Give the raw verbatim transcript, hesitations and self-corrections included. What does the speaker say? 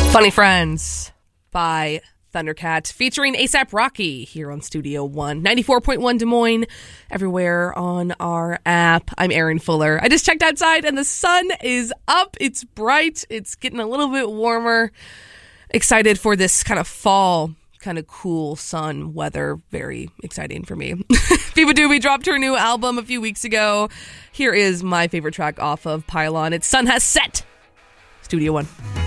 Funny Friends by Thundercat featuring ASAP Rocky here on Studio One. ninety-four point one Des Moines, everywhere on our app. I'm Erin Fuller. I just checked outside and the sun is up. It's bright. It's getting a little bit warmer. Excited for this kind of fall, kind of cool sun weather. Very exciting for me. Biba Doobie dropped her new album a few weeks ago. Here is my favorite track off of Pylon. It's Sun Has Set. Studio One.